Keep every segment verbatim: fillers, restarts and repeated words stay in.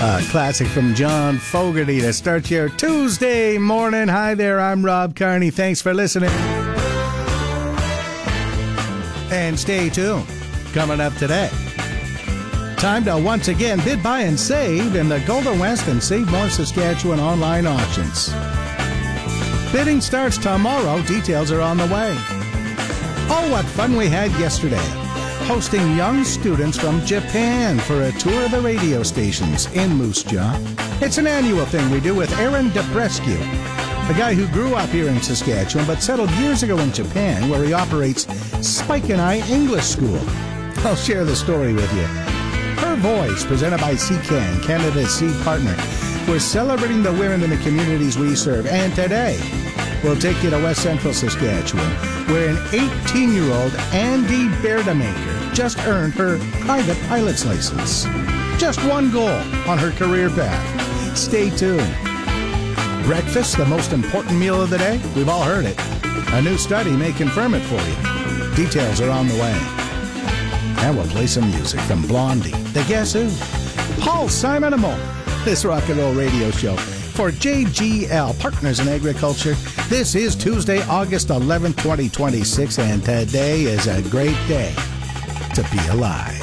A classic from John Fogerty to start your Tuesday morning. Hi there, I'm Rob Carney. Thanks for listening. And stay tuned. Coming up today, time to once again bid, buy, and save in the Golden West and Save More Saskatchewan online auctions. Bidding starts tomorrow. Details are on the way. Oh, what fun we had yesterday, hosting young students from Japan for a tour of the radio stations in Moose Jaw. It's an annual thing we do with Aaron Deprescu, a guy who grew up here in Saskatchewan but settled years ago in Japan, where he operates Spike and I English School. I'll share the story with you. Her Voice, presented by C CAN, Canada's seed partner. We're celebrating the women in the communities we serve, and today we'll take you to West Central Saskatchewan, where an eighteen-year-old Andy Berdemaker just earned her private pilot's license. Just one goal on her career path. Stay tuned. Breakfast, the most important meal of the day? We've all heard it. A new study may confirm it for you. Details are on the way. And we'll play some music from Blondie, The Guess Who, Paul Simon and more. This rock and roll radio show for J G L, Partners in Agriculture. This is Tuesday, August eleventh, twenty twenty-six, and today is a great day to be alive.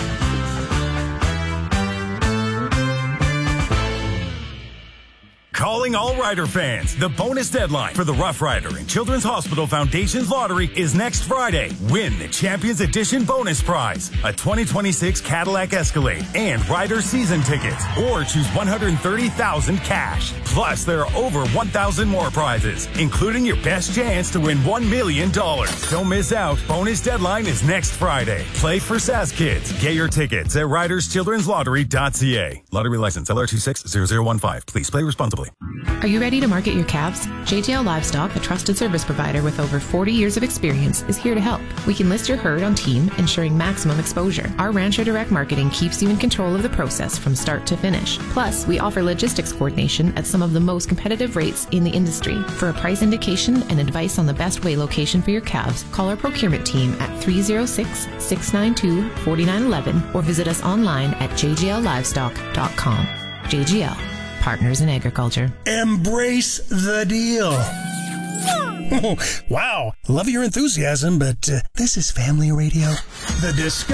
Calling all Rider fans. The bonus deadline for the Rough Rider and Children's Hospital Foundation's lottery is next Friday. Win the Champions Edition bonus prize, a twenty twenty-six Cadillac Escalade and Rider season tickets, or choose one hundred thirty thousand dollars cash. Plus, there are over one thousand more prizes, including your best chance to win one million dollars. Don't miss out. Bonus deadline is next Friday. Play for Sask Kids. Get your tickets at riders children's lottery dot c a. Lottery license L R two six zero zero one five. Please play responsibly. Are you ready to market your calves? J G L Livestock, a trusted service provider with over forty years of experience, is here to help. We can list your herd on team, ensuring maximum exposure. Our Rancher Direct Marketing keeps you in control of the process from start to finish. Plus, we offer logistics coordination at some of the most competitive rates in the industry. For a price indication and advice on the best way location for your calves, call our procurement team at three oh six, six nine two, four nine one one or visit us online at j g l livestock dot com. J G L, Partners in Agriculture. Embrace the deal. Oh, wow. Love your enthusiasm, but uh, this is family radio. The discussion.